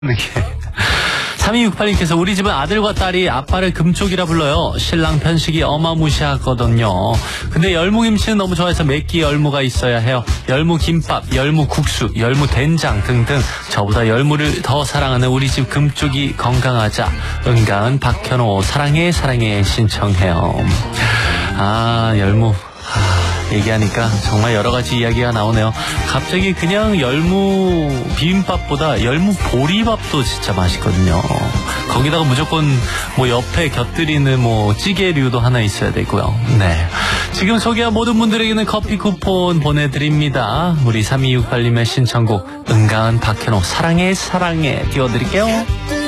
3268님께서 우리 집은 아들과 딸이 아빠를 금쪽이라 불러요. 신랑 편식이 어마무시하거든요. 근데 열무김치는 너무 좋아해서 매끼 열무가 있어야 해요. 열무김밥, 열무국수, 열무된장 등등 저보다 열무를 더 사랑하는 우리 집 금쪽이 건강하자. 은가은 박현호 사랑해 사랑해 신청해요. 아, 열무. 얘기하니까 정말 여러 가지 이야기가 나오네요. 갑자기 그냥 열무 비빔밥보다 열무 보리밥도 진짜 맛있거든요. 거기다가 무조건 뭐 옆에 곁들이는 뭐 찌개류도 하나 있어야 되고요. 네. 지금 소개한 모든 분들에게는 커피 쿠폰 보내드립니다. 우리 3268님의 신청곡 은가은 박현호 사랑해 사랑해 띄워드릴게요.